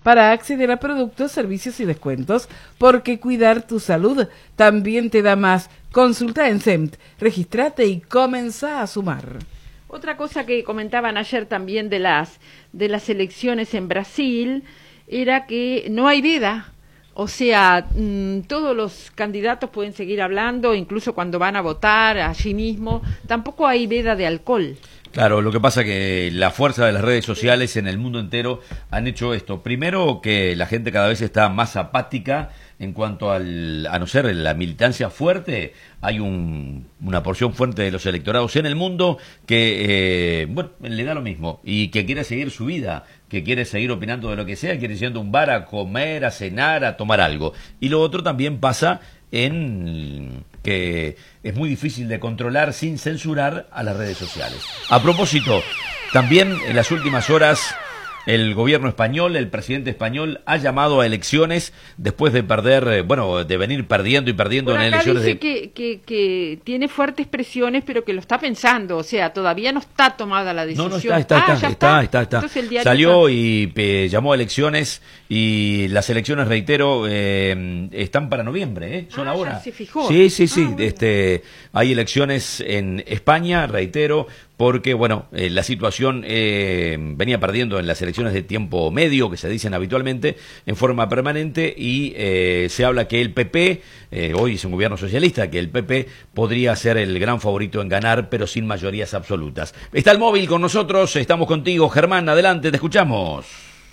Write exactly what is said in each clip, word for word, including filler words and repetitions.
para acceder a productos, servicios y descuentos, porque cuidar tu salud también te da más. Consulta en S E M T, registrate y comenzá a sumar. Otra cosa que comentaban ayer también de las de las elecciones en Brasil era que no hay veda, o sea, mmm, todos los candidatos pueden seguir hablando, incluso cuando van a votar allí mismo, tampoco hay veda de alcohol. Claro, lo que pasa que la fuerza de las redes sociales en el mundo entero han hecho esto. Primero, que la gente cada vez está más apática en cuanto al, a no ser la militancia fuerte. Hay un, una porción fuerte de los electorados en el mundo que, eh, bueno, le da lo mismo y que quiere seguir su vida, que quiere seguir opinando de lo que sea, quiere ir yendo a un bar a comer, a cenar, a tomar algo. Y lo otro también pasa en que es muy difícil de controlar sin censurar a las redes sociales. A propósito, también en las últimas horas el gobierno español, el presidente español, ha llamado a elecciones después de perder, bueno, de venir perdiendo y perdiendo Por en acá elecciones. Dice de... que, que, que tiene fuertes presiones, pero que lo está pensando, o sea, todavía no está tomada la decisión. No, no, está, está, ah, está, ya está, está, está, está. está. Salió está... y eh, llamó a elecciones y las elecciones, reitero, eh, están para noviembre, ¿eh? Son ah, ahora. Ya se fijó. Sí, sí, sí. Ah, bueno. Este, hay elecciones en España, reitero, porque, bueno, eh, la situación eh, venía perdiendo en las elecciones de tiempo medio, que se dicen habitualmente, en forma permanente, y eh, se habla que el P P, eh, hoy es un gobierno socialista, que el P P podría ser el gran favorito en ganar, pero sin mayorías absolutas. Está el móvil con nosotros, estamos contigo, Germán, adelante, te escuchamos.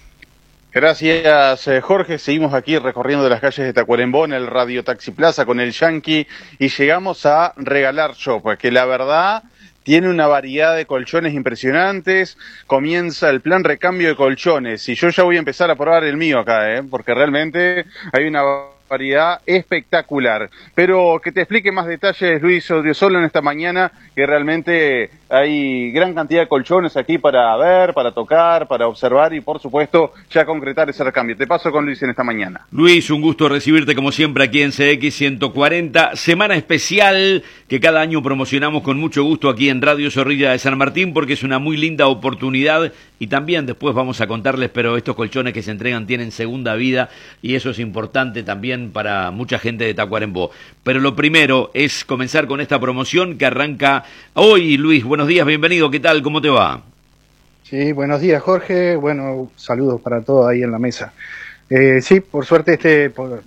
Gracias, Jorge. Seguimos aquí recorriendo las calles de Tacuarembó en el Radio Taxi Plaza con el Yankee y llegamos a Regalar Shop, que la verdad tiene una variedad de colchones impresionantes. Comienza el plan recambio de colchones y yo ya voy a empezar a probar el mío acá, ¿eh? Porque realmente hay una variedad espectacular. Pero que te explique más detalles Luis Odriozola en esta mañana, que realmente hay gran cantidad de colchones aquí para ver, para tocar, para observar y por supuesto ya concretar ese recambio. Te paso con Luis en esta mañana. Luis, un gusto recibirte como siempre aquí en C X ciento cuarenta, semana especial que cada año promocionamos con mucho gusto aquí en Radio Zorrilla de San Martín, porque es una muy linda oportunidad y también después vamos a contarles, pero estos colchones que se entregan tienen segunda vida y eso es importante también para mucha gente de Tacuarembó. Pero lo primero es comenzar con esta promoción que arranca hoy. Luis, buenos días, bienvenido, ¿qué tal? ¿Cómo te va? Sí, buenos días, Jorge. Bueno, saludos para todos ahí en la mesa. Eh, sí, por suerte este por,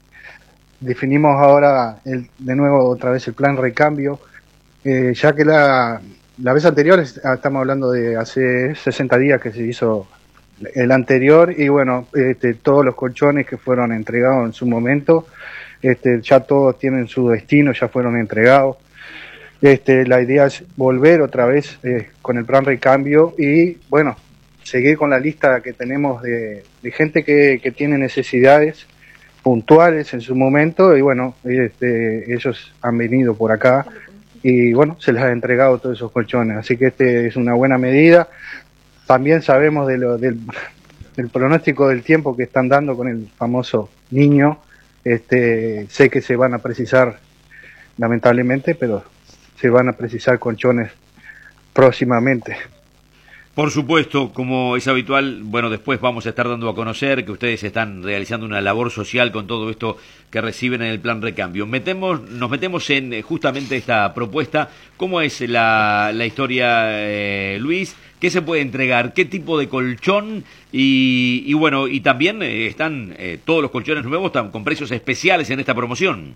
definimos ahora el, de nuevo otra vez el plan recambio, eh, ya que la, la vez anterior, estamos hablando de hace sesenta días que se hizo el anterior y bueno, este, todos los colchones que fueron entregados en su momento, este, ya todos tienen su destino, ya fueron entregados. Este, la idea es volver otra vez eh, con el plan recambio y bueno, seguir con la lista que tenemos de, de gente que, que tiene necesidades puntuales en su momento y bueno, este, ellos han venido por acá y bueno, se les ha entregado todos esos colchones, así que este es una buena medida. También sabemos de lo, del, del pronóstico del tiempo que están dando con el famoso Niño. Este, sé que se van a precisar, lamentablemente, pero se van a precisar colchones próximamente. Por supuesto, como es habitual, bueno, después vamos a estar dando a conocer que ustedes están realizando una labor social con todo esto que reciben en el plan recambio. Metemos, nos metemos en justamente esta propuesta. ¿Cómo es la, la historia, eh, Luis? ¿Qué se puede entregar? ¿Qué tipo de colchón? Y, y bueno, y también eh, están eh, todos los colchones nuevos están con precios especiales en esta promoción.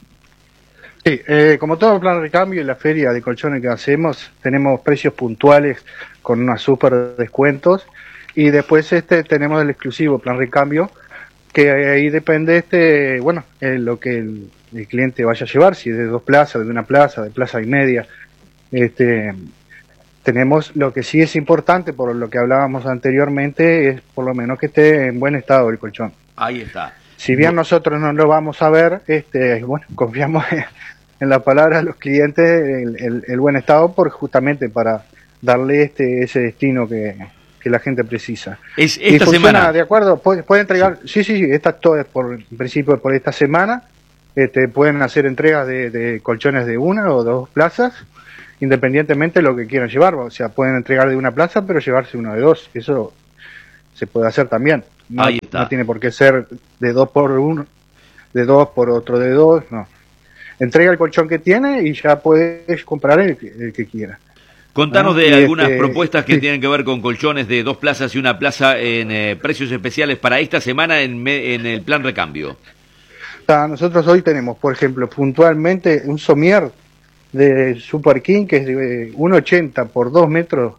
Sí, eh, como todo el plan de recambio y la feria de colchones que hacemos, tenemos precios puntuales con unos super descuentos y después este tenemos el exclusivo plan recambio, que ahí depende este, bueno, eh, lo que el, el cliente vaya a llevar, si es de dos plazas, de una plaza, de plaza y media. Este, tenemos lo que sí es importante, por lo que hablábamos anteriormente, es por lo menos que esté en buen estado el colchón. Ahí está. Si bien nosotros no lo vamos a ver, este, bueno, confiamos en, en la palabra de los clientes, el, el, el buen estado, por justamente para darle este ese destino que, que la gente precisa. Es esta y funciona, semana. de acuerdo, puede, puede entregar, sí, sí, sí, esta todo es por en principio por esta semana. Este, pueden hacer entregas de, de colchones de una o dos plazas, independientemente de lo que quieran llevar. O sea, pueden entregar de una plaza, pero llevarse uno de dos. Eso se puede hacer también. No, Ahí está. no tiene por qué ser de dos por uno, de dos por otro de dos, no. Entrega el colchón que tiene y ya puedes comprar el, el que quiera. Contanos ¿no? de Y algunas este, propuestas que sí. tienen que ver con colchones de dos plazas y una plaza en eh, precios especiales para esta semana en, me, en el plan recambio. Ta, Nosotros hoy tenemos, por ejemplo, puntualmente un somier de Super King que es de uno ochenta por dos metros,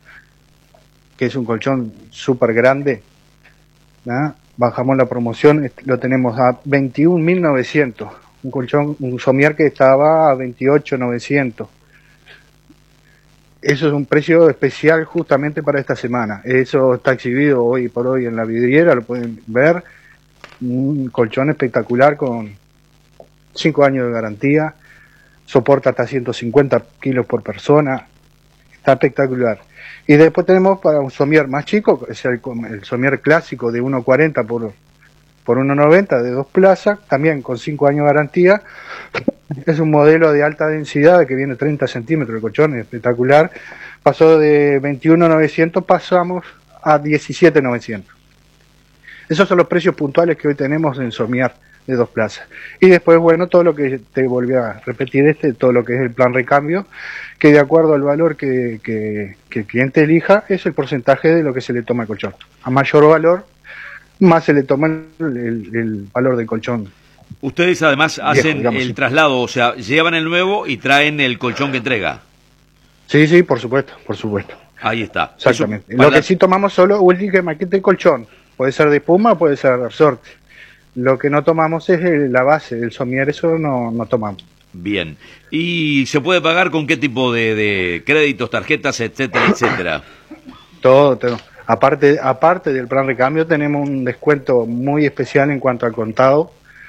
que es un colchón súper grande. ¿no? Bajamos la promoción, lo tenemos a veintiún mil novecientos. Un colchón, un somier que estaba a veintiocho mil novecientos. Eso es un precio especial justamente para esta semana. Eso está exhibido hoy por hoy en la vidriera, lo pueden ver. Un colchón espectacular con cinco años de garantía, soporta hasta ciento cincuenta kilos por persona, está espectacular. Y después tenemos para un somier más chico, es el, el somier clásico de uno cuarenta por, por uno noventa de dos plazas, también con cinco años de garantía. Es un modelo de alta densidad que viene treinta centímetros, el colchón es espectacular. Pasó de veintiuno mil novecientos, pasamos a diecisiete mil novecientos. Esos son los precios puntuales que hoy tenemos en somier de dos plazas. Y después, bueno, todo lo que te volví a repetir este, todo lo que es el plan recambio, que de acuerdo al valor que, que, que el cliente elija, es el porcentaje de lo que se le toma al colchón. A mayor valor, más se le toma el, el, el valor del colchón. Ustedes además Viejo, hacen digamos, el sí. traslado, o sea, llevan el nuevo y traen el colchón que entrega. Sí, sí, por supuesto, por supuesto. Ahí está. Exactamente. Eso, para Lo que la- sí tomamos solo última maqueta y colchón. Puede ser de espuma, puede ser de resorte. Lo que no tomamos es el- la base, el somier, eso no, no tomamos. Bien. ¿Y se puede pagar con qué tipo de, de créditos, tarjetas, etcétera, etcétera? Todo, todo. Aparte, aparte del plan recambio, tenemos un descuento muy especial en cuanto al contado,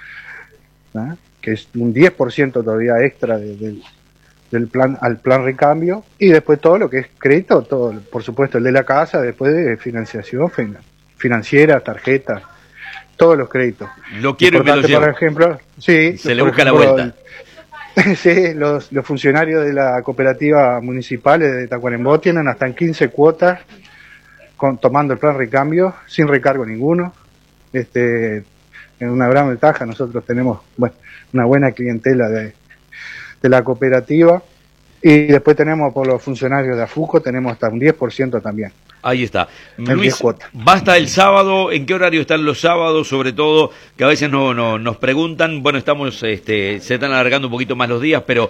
¿no? Que es un diez por ciento todavía extra de- de- del plan al plan recambio, y después todo lo que es crédito, todo, por supuesto el de la casa, después de financiación fin- financiera, tarjeta, todos los créditos. Lo quiero y me lo Importante, llevo. por ejemplo, sí, Se le por busca la ejemplo, vuelta. Sí, los, los funcionarios de la cooperativa municipal de Tacuarembó tienen hasta en quince cuotas con, tomando el plan recambio sin recargo ninguno. Este, en una gran ventaja, nosotros tenemos bueno, una buena clientela de, de la cooperativa, y después tenemos por los funcionarios de AFUCO, tenemos hasta un diez por ciento también. Ahí está. En Luis, diez cuotas. basta el sábado. ¿En qué horario están los sábados? Sobre todo, que a veces no, no, nos preguntan. Bueno, estamos, este, se están alargando un poquito más los días, pero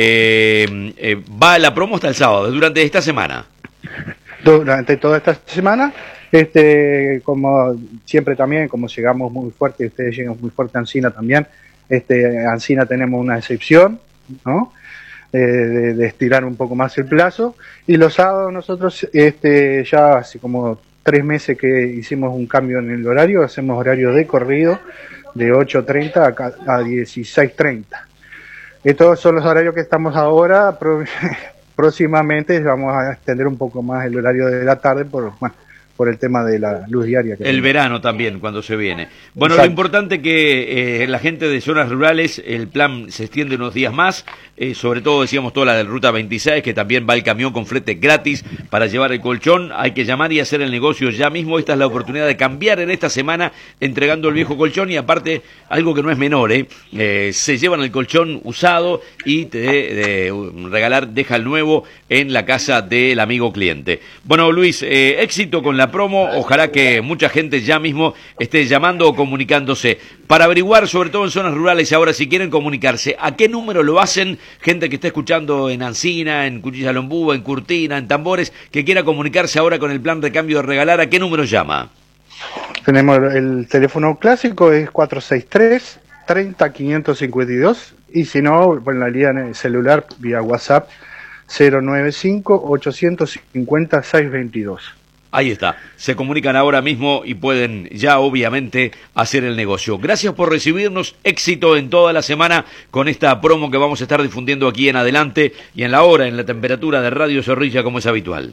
eh, eh, va la promo hasta el sábado, durante esta semana. Durante toda esta semana, este, como siempre también, como llegamos muy fuerte, ustedes llegan muy fuerte a Ancina también, este, Ancina tenemos una excepción, ¿no? Eh, de, de estirar un poco más el plazo, y los sábados nosotros, este, ya hace como tres meses que hicimos un cambio en el horario, hacemos horario de corrido de ocho treinta a, ca- a dieciséis treinta. Estos son los horarios que estamos ahora. Pro- próximamente vamos a extender un poco más el horario de la tarde por, bueno, por el tema de la luz diaria. Que El tenemos. verano también, cuando se viene. Bueno, Exacto. lo importante que eh, la gente de zonas rurales, el plan se extiende unos días más, eh, sobre todo decíamos toda la de Ruta veintiséis, que también va el camión con flete gratis para llevar el colchón. Hay que llamar y hacer el negocio ya mismo. Esta es la oportunidad de cambiar en esta semana, entregando el viejo colchón, y aparte, algo que no es menor, ¿eh? Eh, se llevan el colchón usado y te de, de regalar, deja el nuevo en la casa del amigo cliente. Bueno, Luis, eh, éxito con la promo. Ojalá que mucha gente ya mismo esté llamando o comunicándose para averiguar, sobre todo en zonas rurales. Ahora, si quieren comunicarse, ¿a qué número lo hacen? Gente que está escuchando en Ancina, en Cuchilla Lombúa, en Curtina, en Tambores, que quiera comunicarse ahora con el plan de cambio de regalar, ¿a qué número llama? Tenemos el teléfono clásico, es cuatro seis tres, treinta, quinientos cincuenta y dos, y si no, en la línea en el celular vía WhatsApp cero nueve cinco, ochocientos cincuenta, seiscientos veintidós. Ahí está, se comunican ahora mismo y pueden ya obviamente hacer el negocio. Gracias por recibirnos, éxito en toda la semana con esta promo que vamos a estar difundiendo aquí en adelante y en la hora, en la temperatura de Radio Zorrilla como es habitual.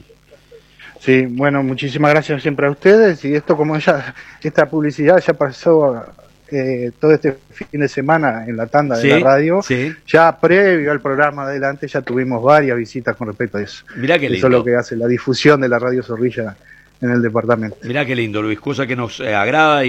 Sí, bueno, muchísimas gracias siempre a ustedes, y esto como ya, esta publicidad ya pasó eh, todo este fin de semana en la tanda de Sí, la radio, sí. ya previo al programa adelante ya tuvimos varias visitas con respecto a eso. Mirá qué lindo. Eso es lo que hace la difusión de la Radio Zorrilla en el departamento. Mirá qué lindo, Luis, cosa que nos eh, agrada.